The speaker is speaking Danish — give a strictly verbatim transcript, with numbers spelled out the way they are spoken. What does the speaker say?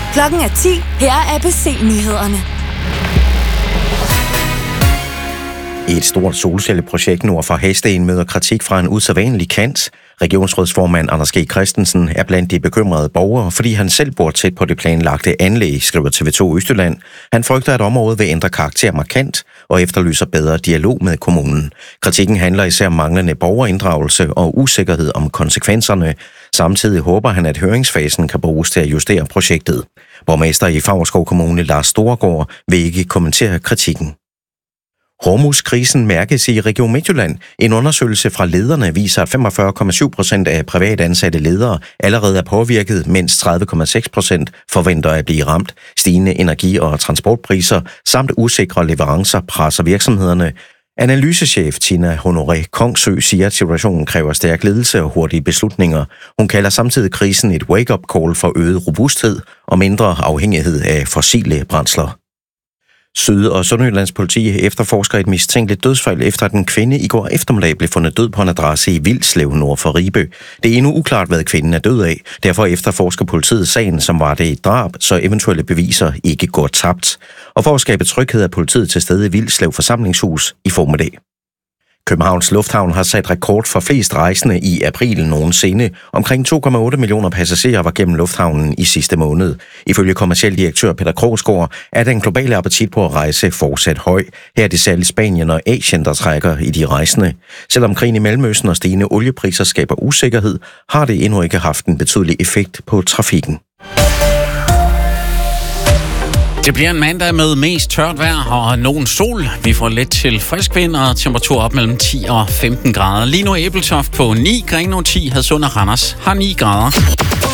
Klokken er ti. Her er A B C-nyhederne. Et stort solcelleprojekt nord for Hadsten møder kritik fra en usædvanlig kant. Regionsrådsformand Anders G. Christensen er blandt de bekymrede borgere, fordi han selv bor tæt på det planlagte anlæg, skriver T V to Østjylland. Han frygter, at området vil ændre karakter markant og efterlyser bedre dialog med kommunen. Kritikken handler især om manglende borgerinddragelse og usikkerhed om konsekvenserne. Samtidig håber han, at høringsfasen kan bruges til at justere projektet. Borgmester i Favrskov Kommune, Lars Storgård, vil ikke kommentere kritikken. Hormuzkrisen mærkes i Region Midtjylland. En undersøgelse fra lederne viser, at femogfyrre komma syv procent af privat ansatte ledere allerede er påvirket, mens tredive komma seks procent forventer at blive ramt. Stigende energi- og transportpriser samt usikre leverancer presser virksomhederne. Analysechef Tina Honoré Kongsø siger, at situationen kræver stærk ledelse og hurtige beslutninger. Hun kalder samtidig krisen et wake-up call for øget robusthed og mindre afhængighed af fossile brændsler. Syd- og Sønderjyllands politi efterforsker et mistænkeligt dødsfald efter, at en kvinde i går eftermiddag blev fundet død på en adresse i Vilslev nord for Ribe. Det er endnu uklart, hvad kvinden er død af. Derfor efterforsker politiet sagen, som var det et drab, så eventuelle beviser ikke går tabt. Og for at skabe tryghed er politiet til stede i Vilslev forsamlingshus i formiddag. Københavns Lufthavn har sat rekord for flest rejsende i april nogensinde. Omkring to komma otte millioner passagerer var gennem lufthavnen i sidste måned. Ifølge kommerciel direktør Peter Krogsgaard er den globale appetit på at rejse fortsat høj. Her er det særligt Spanien og Asien, der trækker i de rejsende. Selvom krigen i Mellemøsten og stigende oliepriser skaber usikkerhed, har det endnu ikke haft en betydelig effekt på trafikken. Det bliver en mandag med mest tørt vejr og nogen sol. Vi får lidt til frisk vind og temperatur op mellem ti og femten grader. Lige nu Æbeltoft på ni, Grenaa ti, Hadsund og Randers har ni grader.